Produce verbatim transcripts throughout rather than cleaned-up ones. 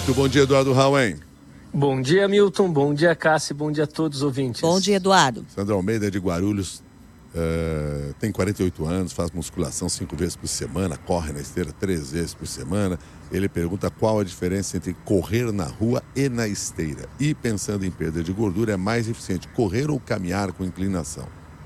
Muito bom dia, Eduardo Rauen. Bom dia, Milton. Bom dia, Cássio. Bom dia a todos os ouvintes. Bom dia, Eduardo. Sandro Almeida, de Guarulhos, uh, tem quarenta e oito anos, faz musculação cinco vezes por semana, corre na esteira três vezes por semana. Ele pergunta qual a diferença entre correr na rua e na esteira. E pensando em perda de gordura, é mais eficiente correr ou caminhar com inclinação?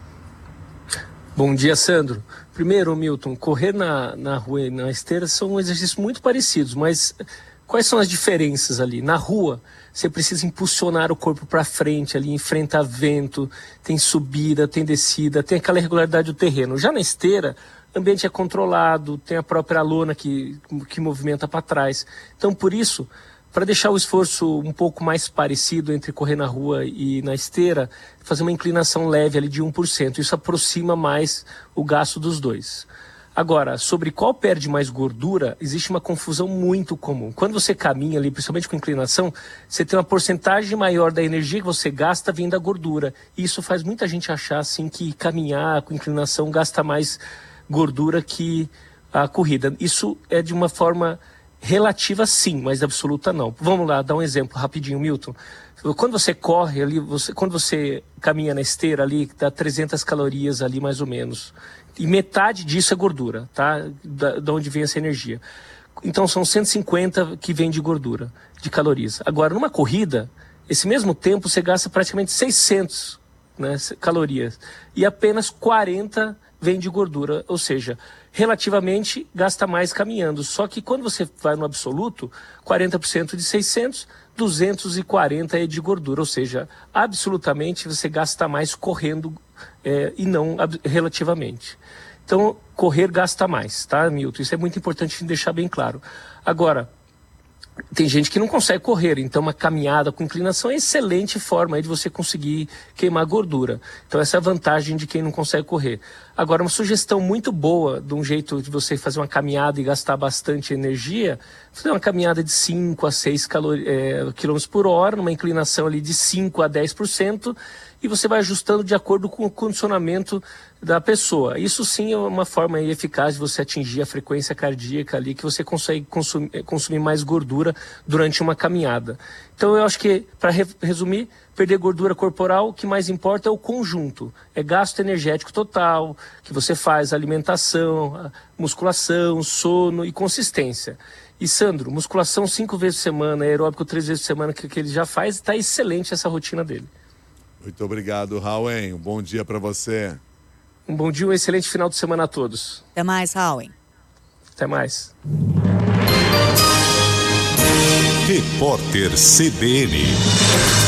Bom dia, Sandro. Primeiro, Milton, correr na, na rua e na esteira são exercícios muito parecidos, mas quais são as diferenças ali? Na rua, você precisa impulsionar o corpo para frente ali, enfrentar vento, tem subida, tem descida, tem aquela regularidade do terreno. Já na esteira, o ambiente é controlado, tem a própria lona que, que movimenta para trás. Então, por isso, para deixar o esforço um pouco mais parecido entre correr na rua e na esteira, fazer uma inclinação leve ali de um por cento. Isso aproxima mais o gasto dos dois. Agora, sobre qual perde mais gordura, existe uma confusão muito comum. Quando você caminha ali, principalmente com inclinação, você tem uma porcentagem maior da energia que você gasta vindo da gordura. E isso faz muita gente achar assim que caminhar com inclinação gasta mais gordura que a corrida. Isso é de uma forma relativa, sim, mas absoluta não. Vamos lá, dar um exemplo rapidinho, Milton. Quando você corre ali, você, quando você caminha na esteira ali, dá trezentas calorias ali mais ou menos. E metade disso é gordura, tá? Da, da onde vem essa energia. Então são cento e cinquenta que vem de gordura, de calorias. Agora, numa corrida, esse mesmo tempo você gasta praticamente seiscentas, né, calorias. E apenas quarenta vem de gordura, ou seja, relativamente gasta mais caminhando. Só que quando você vai no absoluto, quarenta por cento de seiscentos, duzentos e quarenta é de gordura, ou seja, absolutamente você gasta mais correndo é, e não relativamente. Então, correr gasta mais, tá, Milton? Isso é muito importante deixar bem claro. Agora, tem gente que não consegue correr, então uma caminhada com inclinação é excelente forma aí de você conseguir queimar gordura. Então essa é a vantagem de quem não consegue correr. Agora, uma sugestão muito boa de um jeito de você fazer uma caminhada e gastar bastante energia, fazer uma caminhada de cinco a seis quilômetros por hora, numa inclinação ali de cinco a dez por cento, e você vai ajustando de acordo com o condicionamento da pessoa. Isso sim é uma forma aí eficaz de você atingir a frequência cardíaca ali, que você consegue consumir, consumir mais gordura durante uma caminhada. Então eu acho que, para re resumir, perder gordura corporal, o que mais importa é o conjunto. É gasto energético total, que você faz, alimentação, musculação, sono e consistência. E Sandro, musculação cinco vezes por semana, aeróbico três vezes por semana, que, que ele já faz, está excelente essa rotina dele. Muito obrigado, Rauen. Um bom dia para você. Um bom dia, um excelente final de semana a todos. Até mais, Rauen. Até mais. Repórter C B N.